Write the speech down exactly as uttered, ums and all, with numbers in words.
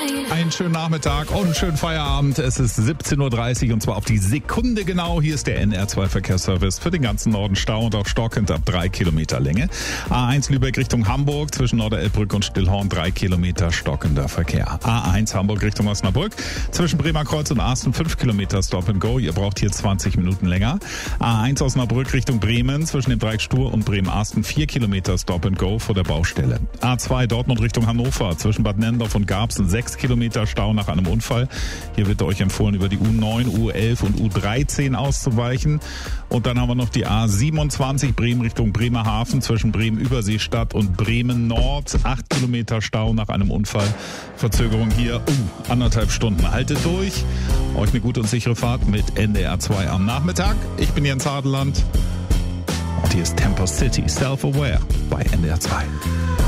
Einen schönen Nachmittag und einen schönen Feierabend. Es ist siebzehn Uhr dreißig und zwar auf die Sekunde genau. Hier ist der N R zwei Verkehrsservice für den ganzen Norden. Stau und auch stockend ab drei Kilometer Länge. A eins Lübeck Richtung Hamburg zwischen Norderelbbrück und Stillhorn drei Kilometer stockender Verkehr. A eins Hamburg Richtung Osnabrück zwischen Bremerkreuz und Arsten fünf Kilometer Stop and Go. Ihr braucht hier zwanzig Minuten länger. A eins Osnabrück Richtung Bremen zwischen dem Dreieck Stur und Bremen-Arsten vier Kilometer Stop and Go vor der Baustelle. A zwei Dortmund Richtung Hannover zwischen Bad Nendorf und Garbsen sechs Kilometer Stau nach einem Unfall. Hier wird euch empfohlen, über die U neun, U elf und U dreizehn auszuweichen. Und dann haben wir noch die A siebenundzwanzig Bremen Richtung Bremerhaven zwischen Bremen-Überseestadt und Bremen-Nord. acht Kilometer Stau nach einem Unfall. Verzögerung hier, uh, anderthalb Stunden. Haltet durch. Euch eine gute und sichere Fahrt mit N D R zwei am Nachmittag. Ich bin Jens Hadeland. Und hier ist Tempo City, Self-Aware bei N D R zwei.